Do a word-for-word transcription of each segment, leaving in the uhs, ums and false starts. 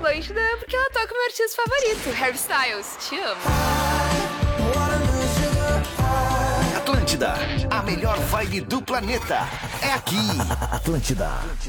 Atlântida porque ela toca o meu artista favorito, Harry Styles. Te amo. Atlântida, a melhor vibe do planeta. É aqui. Atlântida.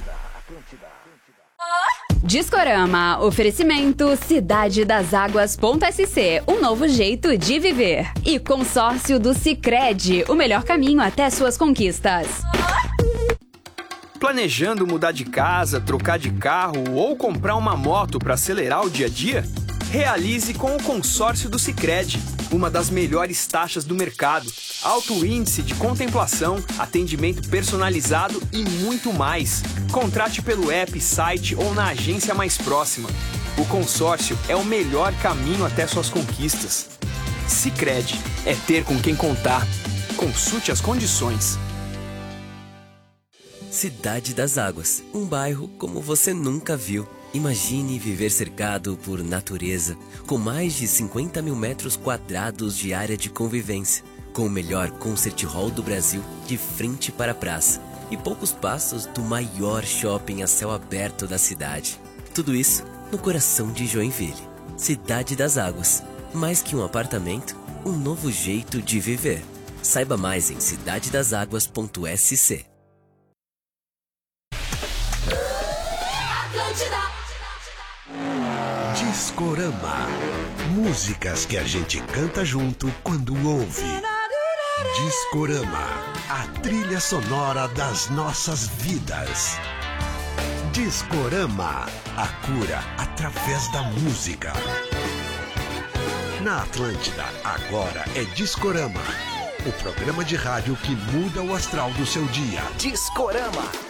Discorama, oferecimento Cidade das Águas.sc, um novo jeito de viver. E consórcio do Sicredi, o melhor caminho até suas conquistas. Planejando mudar de casa, trocar de carro ou comprar uma moto para acelerar o dia a dia? Realize com o consórcio do Sicredi, uma das melhores taxas do mercado, alto índice de contemplação, atendimento personalizado e muito mais. Contrate pelo app, site ou na agência mais próxima. O consórcio é o melhor caminho até suas conquistas. Sicredi, é ter com quem contar. Consulte as condições. Cidade das Águas, um bairro como você nunca viu. Imagine viver cercado por natureza, com mais de cinquenta mil metros quadrados de área de convivência, com o melhor concert hall do Brasil de frente para a praça e poucos passos do maior shopping a céu aberto da cidade. Tudo isso no coração de Joinville. Cidade das Águas, mais que um apartamento, um novo jeito de viver. Saiba mais em cidade das águas ponto s c. Discorama. Músicas que a gente canta junto quando ouve. Discorama, a trilha sonora das nossas vidas. Discorama, a cura através da música. Na Atlântida, agora é Discorama, o programa de rádio que muda o astral do seu dia. Discorama.